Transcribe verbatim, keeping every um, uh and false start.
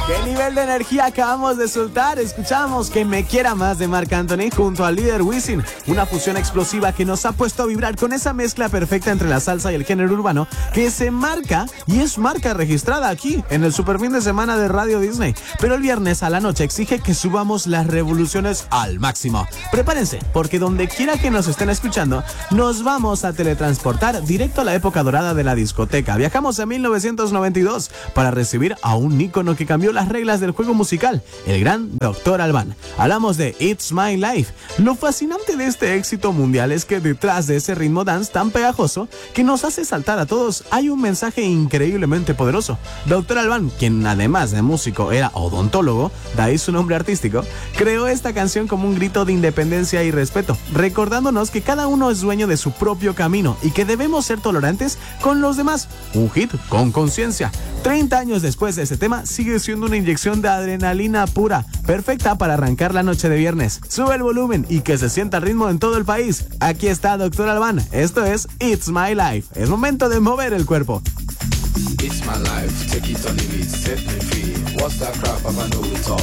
¿Qué nivel de energía acabamos de soltar? Escuchamos Que me quiera más de Marc Anthony junto al líder Wisin, una fusión explosiva que nos ha puesto a vibrar con esa mezcla perfecta entre la salsa y el género urbano que se marca y es marca registrada aquí en el super fin de semana de Radio Disney. Pero el viernes a la noche exige que subamos las revoluciones al máximo. Prepárense, porque donde quiera que nos estén escuchando, nos vamos a teletransportar directo a la época dorada de la discoteca. Viajamos a mil novecientos noventa y dos para recibir a un ícono que cambió las reglas del juego musical, el gran doctor Alban. Hablamos de It's My Life. Lo fascinante de este éxito mundial es que detrás de ese ritmo dance tan pegajoso que nos hace saltar a todos, hay un mensaje increíblemente poderoso. doctor Alban, quien además de músico era odontólogo, de ahí su nombre artístico, creó esta canción como un grito de independencia y respeto, recordándonos que cada uno es dueño de su propio camino y que debemos ser tolerantes con los demás. Un hit con conciencia. treinta años después de ese tema, sigue siendo una inyección de adrenalina pura, perfecta para arrancar la noche de viernes. Sube el volumen y que se sienta el ritmo en todo el país. Aquí está doctor Alban. Esto es It's My Life. Es momento de mover el cuerpo. It's my life, take it or leave it, set me free. What's that crap? I know it all.